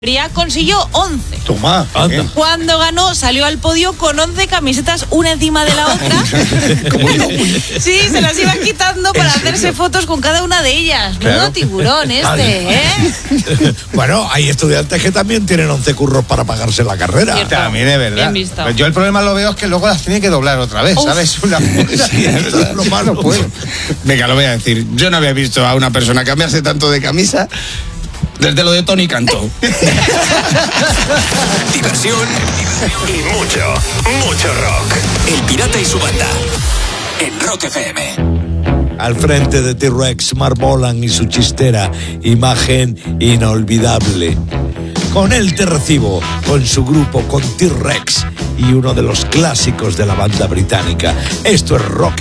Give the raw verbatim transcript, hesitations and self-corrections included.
Bria consiguió once. Toma, ¿eh? Cuando ganó, salió al podio con once camisetas, una encima de la otra. Sí, se las iban quitando para hacerse fotos con cada una de ellas. Claro. Menudo tiburón este, ¿eh? Bueno, hay estudiantes que también tienen once curros para pagarse la carrera. Cierto. También es verdad. Pues yo el problema lo veo es que luego las tiene que doblar otra vez, Uf. ¿sabes? Una sí, eso es lo malo. No puedo. Venga, lo voy a decir. Yo no había visto a una persona cambiarse tanto de camisa desde lo de Tony Cantó. Diversión y mucho, mucho rock. El Pirata y su banda en Rock F M. Al frente de T-Rex, Mark Bolan y su chistera, imagen inolvidable. Con él te recibo, con su grupo, con T-Rex y uno de los clásicos de la banda británica. Esto es Rock